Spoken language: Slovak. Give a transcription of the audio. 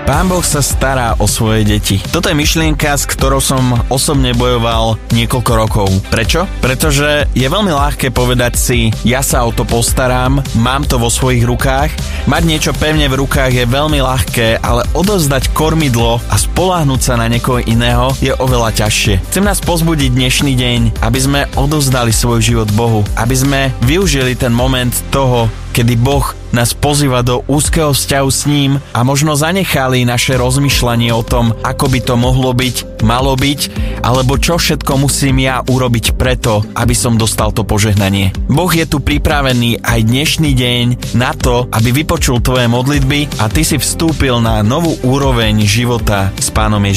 Pán Boh sa stará o svoje deti. Toto je myšlienka, s ktorou som osobne bojoval niekoľko rokov. Prečo? Pretože je veľmi ľahké povedať si, ja sa o to postaram, mám to vo svojich rukách. Mať niečo pevne v rukách je veľmi ľahké, ale odovzdať kormidlo a spoľahnúť sa na niekoho iného je oveľa ťažšie. Chcem nás pozbudiť dnešný deň, aby sme odovzdali svoj život Bohu, aby sme využili ten moment toho, kedy Boh nás pozýva do úzkeho vzťahu s ním a možno zanechali naše rozmýšľanie o tom, ako by to mohlo byť, malo byť, alebo čo všetko musím ja urobiť preto, aby som dostal to požehnanie. Boh je tu pripravený aj dnešný deň na to, aby vypočul tvoje modlitby a ty si vstúpil na novú úroveň života s Pánom Ježišom.